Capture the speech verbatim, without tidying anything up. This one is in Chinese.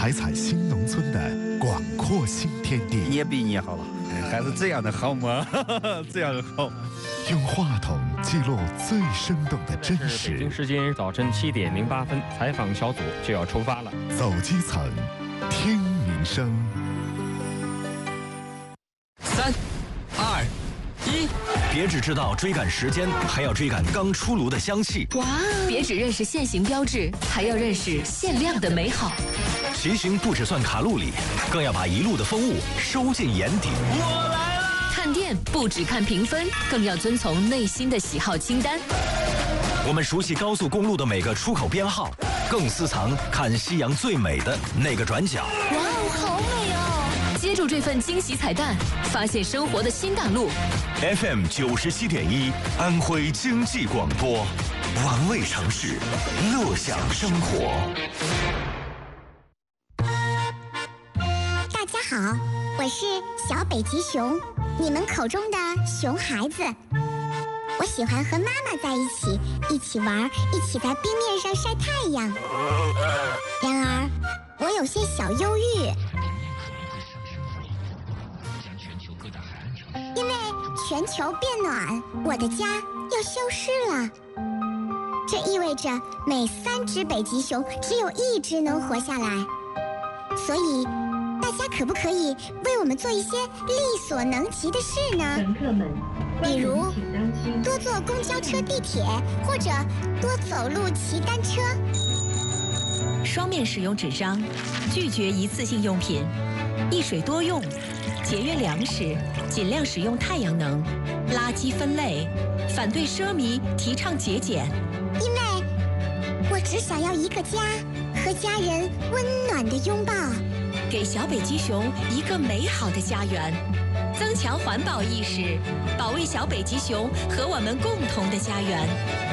采采新农村的广阔新天地。 你也比你好了，还是这样的好吗？这样的好。 用话筒记录最生动的真实。 北京时间早晨七点零八分，采访小组就要出发了。 走基层，听民生。 三、二、一，别只知道追赶时间，还要追赶刚出炉的香气。 哇！别只认识现行标志，还要认识限量的美好。 骑行不只算卡路里，更要把一路的风物收进眼底。我来了！ 看店不只看评分，更要遵从内心的喜好清单。 我们熟悉高速公路的每个出口编号，更私藏看夕阳最美的那个转角。 哇哦，好美哦！接住这份惊喜彩蛋，发现生活的新大陆。 F M 九十七点一，安徽经济广播，玩味城市，乐享生活。 大家好，我是小北极熊，你们口中的熊孩子。我喜欢和妈妈在一起，一起玩，一起在冰面上晒太阳。然而，我有些小忧郁，因为全球变暖，我的家要消失了。这意味着每三只北极熊只有一只能活下来。所以，大家可不可以为我们做一些力所能及的事呢？ 乘客们， 比如多坐公交车、地铁，或者多走路、骑单车。 双面使用纸张，拒绝一次性用品，一水多用，节约粮食，尽量使用太阳能，垃圾分类，反对奢靡，提倡节俭。 因为我只想要一个家，和家人温暖的拥抱， 给小北极熊一个美好的家园，增强环保意识，保卫小北极熊和我们共同的家园。